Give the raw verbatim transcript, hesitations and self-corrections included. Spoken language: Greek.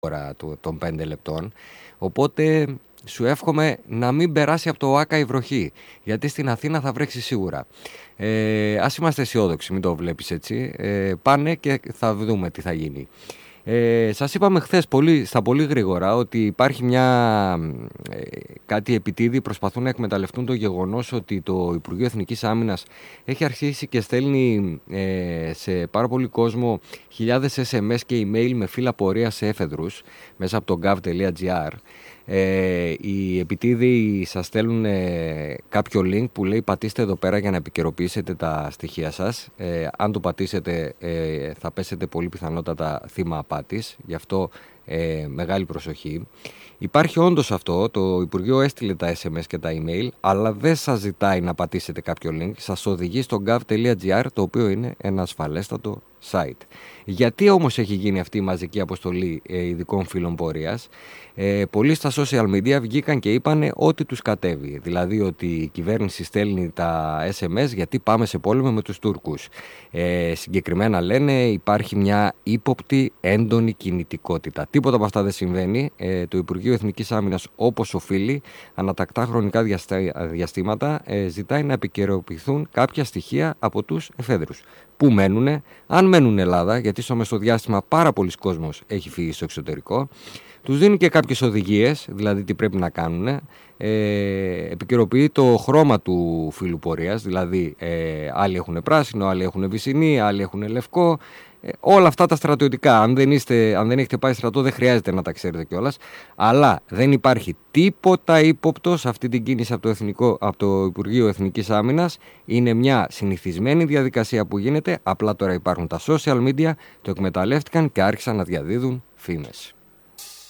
ώρα των πέντε λεπτών. Οπότε σου εύχομαι να μην περάσει από το ΟΑΚΑ η βροχή, γιατί στην Αθήνα θα βρέξει σίγουρα. Ε, ας είμαστε αισιόδοξοι, μην το βλέπεις έτσι. Ε, πάνε και θα δούμε τι θα γίνει. Ε, σας είπαμε χθες πολύ, στα πολύ γρήγορα ότι υπάρχει μια ε, κάτι επιτίδη, προσπαθούν να εκμεταλλευτούν το γεγονός ότι το Υπουργείο Εθνικής Άμυνας έχει αρχίσει και στέλνει ε, σε πάρα πολύ κόσμο χιλιάδες ες εμ ες και email με φύλλα πορείας σε έφεδρους μέσα από το gov.gr. Ε, οι επιτίδοι σας στέλνουν ε, κάποιο link που λέει πατήστε εδώ πέρα για να επικαιροποιήσετε τα στοιχεία σας. Ε, αν το πατήσετε ε, θα πέσετε πολύ πιθανότατα θύμα απάτης, γι' αυτό ε, μεγάλη προσοχή. Υπάρχει όντως αυτό, το Υπουργείο έστειλε τα ες εμ ες και τα email, αλλά δεν σας ζητάει να πατήσετε κάποιο link, σας οδηγεί στο gov.gr, το οποίο είναι ένα ασφαλέστατο site. Γιατί όμως έχει γίνει αυτή η μαζική αποστολή ε, ειδικών φύλων πορείας? Ε, πολλοί στα social media βγήκαν και είπαν ότι τους κατέβει. Δηλαδή ότι η κυβέρνηση στέλνει τα ες εμ ες γιατί πάμε σε πόλεμο με τους Τούρκους. Ε, συγκεκριμένα λένε υπάρχει μια ύποπτη έντονη κινητικότητα. Τίποτα από αυτά δεν συμβαίνει. Ε, το Υπουργείο Εθνικής Άμυνας, όπως οφείλει, ανατακτά χρονικά διαστήματα ε, ζητάει να επικαιροποιηθούν κάποια στοιχεία από τους εφέδρους. Πού μένουνε, αν μένουν Ελλάδα, γιατί στο μεσοδιάστημα πάρα πολλοί κόσμος έχει φύγει στο εξωτερικό. Τους δίνει και κάποιες οδηγίες, δηλαδή τι πρέπει να κάνουν. Ε, επικαιροποιεί το χρώμα του φύλου πορείας, δηλαδή ε, άλλοι έχουν πράσινο, άλλοι έχουν βυσσινή, άλλοι έχουν λευκό. Ε, όλα αυτά τα στρατιωτικά, αν δεν, είστε, αν δεν έχετε πάει στρατό δεν χρειάζεται να τα ξέρετε κιόλας. Αλλά δεν υπάρχει τίποτα ύποπτο σε αυτή την κίνηση από το, Εθνικό, από το Υπουργείο Εθνικής Άμυνας. Είναι μια συνηθισμένη διαδικασία που γίνεται, απλά τώρα υπάρχουν τα social media, το εκμεταλλεύτηκαν και άρχισαν να διαδίδουν φήμες.